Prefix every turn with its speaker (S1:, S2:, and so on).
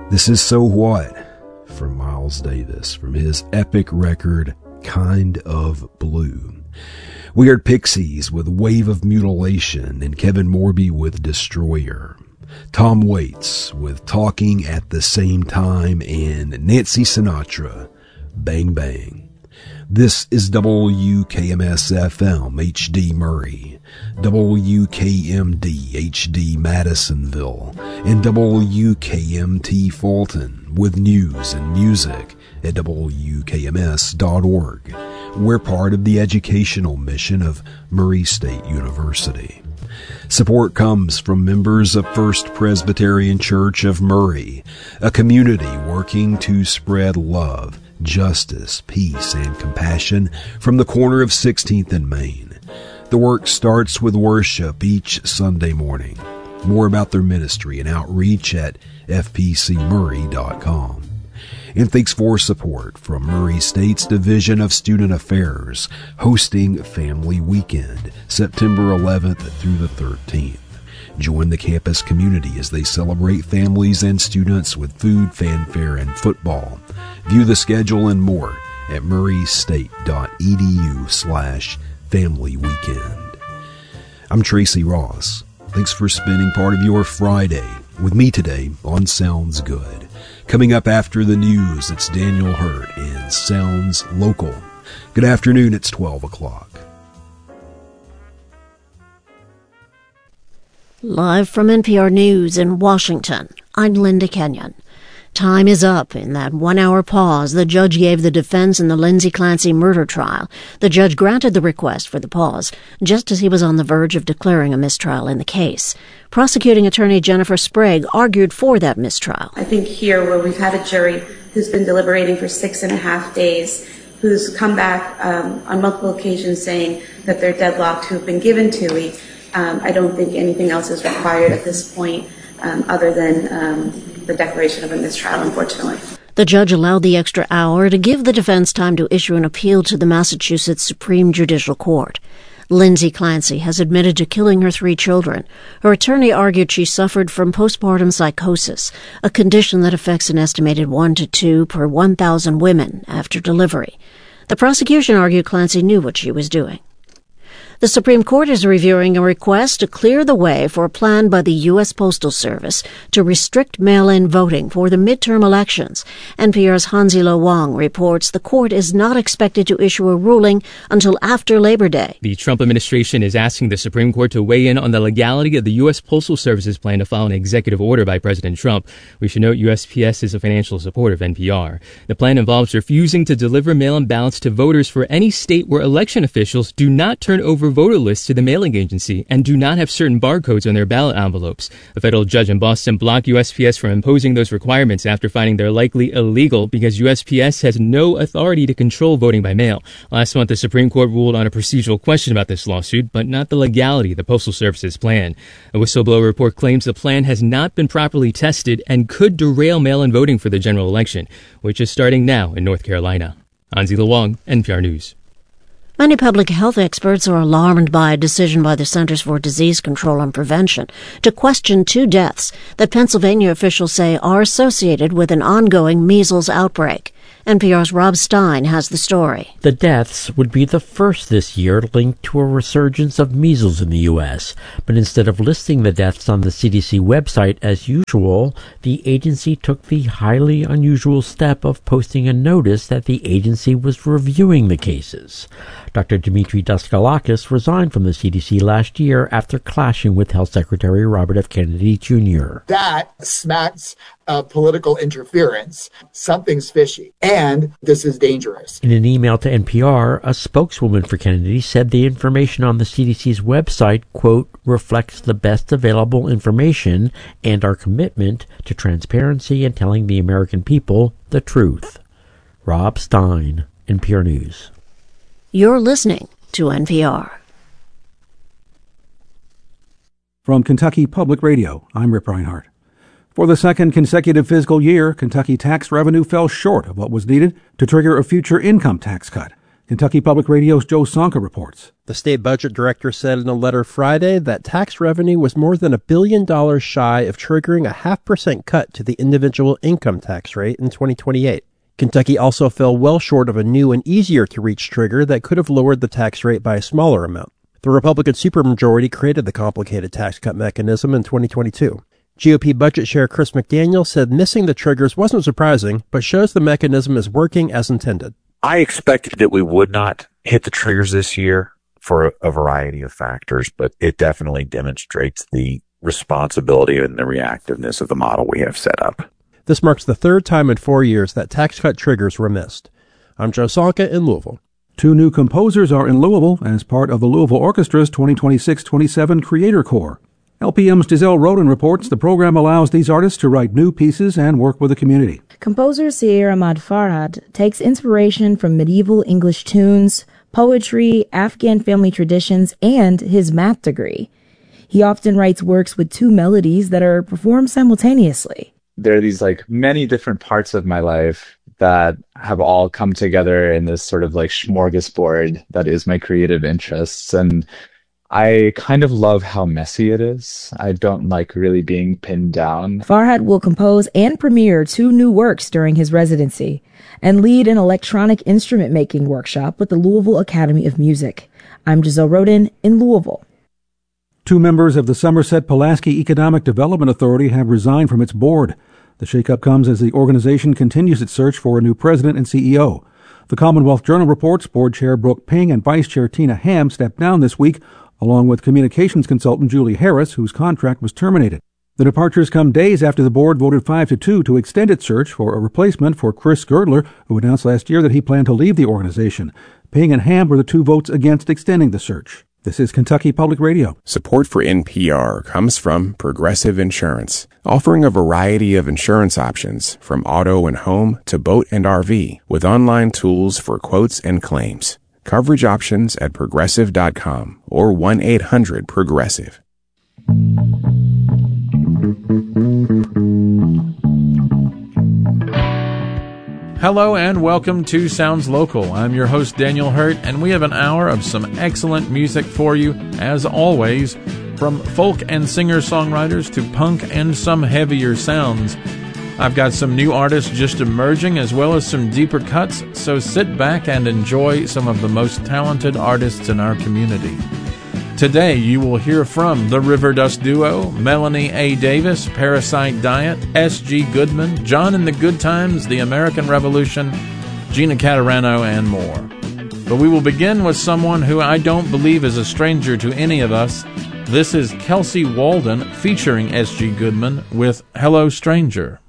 S1: This is So What from Miles Davis from his epic record, Kind of Blue. We heard Pixies with Wave of Mutilation and Kevin Morby with Destroyer. Tom Waits with Talking at the Same Time and Nancy Sinatra, Bang Bang. This is WKMS-FM HD Murray, WKMD HD Madisonville, and WKMT Fulton with news and music at WKMS.org. We're part of the educational mission of Murray State University. Support comes from members of First Presbyterian Church of Murray, a community working to spread love, justice, peace, and compassion from the corner of 16th and Main. The work starts with worship each Sunday morning. More about their ministry and outreach at fpcmurray.com. And thanks for support from Murray State's Division of Student Affairs, hosting Family Weekend, September 11th through the 13th. Join the campus community as they celebrate families and students with food, fanfare, and football. View the schedule and more at murraystate.edu/Family Weekend. I'm Tracy Ross. Thanks for spending part of your Friday with me today on Sounds Good. Coming up after the news, it's Daniel Hurt and Sounds Local. Good afternoon, it's 12 o'clock.
S2: Live from NPR News in Washington, I'm Linda Kenyon. Time is up in that 1-hour pause the judge gave the defense in the Lindsay Clancy murder trial. The judge granted the request for the pause just as he was on the verge of declaring a mistrial in the case. Prosecuting attorney Jennifer Sprague argued for that mistrial.
S3: I think here where we've had a jury who's been deliberating for 6.5 days, who's come back on multiple occasions saying that they're deadlocked, who've been given TUI, I don't think anything else is required at this point other than the declaration of a mistrial, unfortunately.
S2: The judge allowed the extra hour to give the defense time to issue an appeal to the Massachusetts Supreme Judicial Court. Lindsay Clancy has admitted to killing her 3 children. Her attorney argued she suffered from postpartum psychosis, a condition that affects an estimated 1 to 2 per 1,000 women after delivery. The prosecution argued Clancy knew what she was doing. The Supreme Court is reviewing a request to clear the way for a plan by the U.S. Postal Service to restrict mail-in voting for the midterm elections. NPR's Hansilo Wang reports the court is not expected to issue a ruling until after Labor Day.
S4: The Trump administration is asking the Supreme Court to weigh in on the legality of the U.S. Postal Service's plan to file an executive order by President Trump. We should note USPS is a financial supporter of NPR. The plan involves refusing to deliver mail-in ballots to voters for any state where election officials do not turn over voter lists to the mailing agency and do not have certain barcodes on their ballot envelopes. A federal judge in Boston blocked USPS from imposing those requirements after finding they're likely illegal because USPS has no authority to control voting by mail. Last month, the Supreme Court ruled on a procedural question about this lawsuit, but not the legality of the Postal Service's plan. A whistleblower report claims the plan has not been properly tested and could derail mail-in voting for the general election, which is starting now in North Carolina. Anzi Luong, NPR News.
S2: Many public health experts are alarmed by a decision by the Centers for Disease Control and Prevention to question 2 deaths that Pennsylvania officials say are associated with an ongoing measles outbreak. NPR's Rob Stein has the story.
S5: The deaths would be the first this year linked to a resurgence of measles in the U.S., but instead of listing the deaths on the CDC website as usual, the agency took the highly unusual step of posting a notice that the agency was reviewing the cases. Dr. Dimitri Daskalakis resigned from the CDC last year after clashing with Health Secretary Robert F. Kennedy Jr.
S6: That smacks of political interference. Something's fishy, and this is dangerous.
S5: In an email to NPR, a spokeswoman for Kennedy said the information on the CDC's website, quote, reflects the best available information and our commitment to transparency and telling the American people the truth. Rob Stein, NPR News.
S2: You're listening to NPR.
S7: From Kentucky Public Radio, I'm Rip Reinhardt. For the second consecutive fiscal year, Kentucky tax revenue fell short of what was needed to trigger a future income tax cut. Kentucky Public Radio's Joe Sonka reports.
S8: The state budget director said in a letter Friday that tax revenue was more than $1 billion shy of triggering a 0.5% cut to the individual income tax rate in 2028. Kentucky also fell well short of a new and easier-to-reach trigger that could have lowered the tax rate by a smaller amount. The Republican supermajority created the complicated tax cut mechanism in 2022. GOP budget chair Chris McDaniel said missing the triggers wasn't surprising, but shows the mechanism is working as intended.
S9: I expected that we would not hit the triggers this year for a variety of factors, but it definitely demonstrates the responsibility and the reactiveness of the model we have set up.
S8: This marks the third time in 4 years that tax cut triggers were missed. I'm Joe Sonka in Louisville.
S7: 2 new composers are in Louisville as part of the Louisville Orchestra's 2026-27 Creator Corps. LPM's Giselle Roden reports the program allows these artists to write new pieces and work with the community.
S10: Composer Seir Ahmad Farhad takes inspiration from medieval English tunes, poetry, Afghan family traditions, and his math degree. He often writes works with 2 melodies that are performed simultaneously.
S11: There are these many different parts of my life that have all come together in this sort of smorgasbord that is my creative interests. And I kind of love how messy it is. I don't like really being pinned down.
S10: Farhad will compose and premiere 2 new works during his residency and lead an electronic instrument making workshop with the Louisville Academy of Music. I'm Giselle Roden in Louisville.
S7: 2 members of the Somerset Pulaski Economic Development Authority have resigned from its board. The shakeup comes as the organization continues its search for a new president and CEO. The Commonwealth Journal reports Board Chair Brooke Ping and Vice Chair Tina Ham stepped down this week, along with communications consultant Julie Harris, whose contract was terminated. The departures come days after the board voted 5-2 to extend its search for a replacement for Chris Girdler, who announced last year that he planned to leave the organization. Ping and Ham were the 2 votes against extending the search. This is Kentucky Public Radio.
S12: Support for NPR comes from Progressive Insurance, offering a variety of insurance options from auto and home to boat and RV, with online tools for quotes and claims. Coverage options at Progressive.com or 1-800-PROGRESSIVE.
S13: Hello and welcome to Sounds Local. I'm your host, Daniel Hurt, and we have an hour of some excellent music for you, as always, from folk and singer-songwriters to punk and some heavier sounds. I've got some new artists just emerging, as well as some deeper cuts, so sit back and enjoy some of the most talented artists in our community. Today, you will hear from the River Dust Duo, Melanie A. Davis, Parasite Diet, S.G. Goodman, John and the Good Times, The American Revolution, Gina Catarano, and more. But we will begin with someone who I don't believe is a stranger to any of us. This is Kelsey Walden featuring S.G. Goodman with Hello Stranger.